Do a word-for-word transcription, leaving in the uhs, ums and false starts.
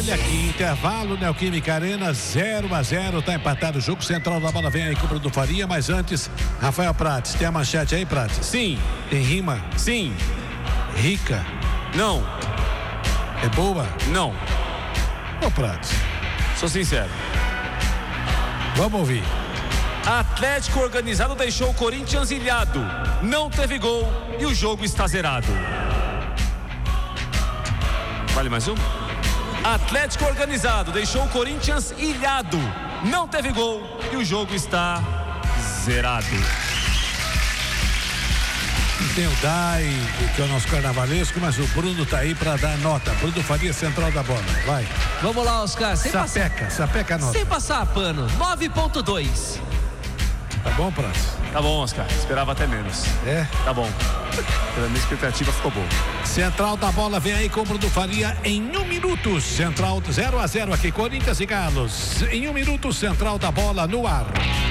Olha aqui, intervalo, Neoquímica Arena, zero a zero, tá empatado o jogo. Central da bola vem aí com o Bruno Faria, mas antes, Rafael Prates, tem a manchete aí, Prates? Sim. Tem rima? Sim. Rica? Não. É boa? Não. Ô, Prates. Sou sincero. Vamos ouvir. Atlético Organizado deixou o Corinthians ilhado. Não teve gol e o jogo está zerado. Vale mais um? Atlético Organizado deixou o Corinthians ilhado. Não teve gol e o jogo está zerado. Tem o Dai, que é o nosso carnavalesco, mas o Bruno tá aí pra dar nota. Bruno Faria, central da bola. Vai. Vamos lá, Oscar. Sem sapeca, passar... sapeca a nota. Sem passar pano. nove ponto dois. Tá bom, Prates? Tá bom, Oscar. Esperava até menos. É? Tá bom. Pela minha expectativa ficou boa. Central da bola vem aí com o Bruno Faria em um minuto. Central zero a zero aqui, Corinthians e Galos. Em um minuto, Central da bola no ar.